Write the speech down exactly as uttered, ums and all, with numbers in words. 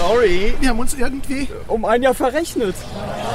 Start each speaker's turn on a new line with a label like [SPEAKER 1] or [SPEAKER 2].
[SPEAKER 1] sorry, wir haben uns irgendwie
[SPEAKER 2] um ein Jahr verrechnet.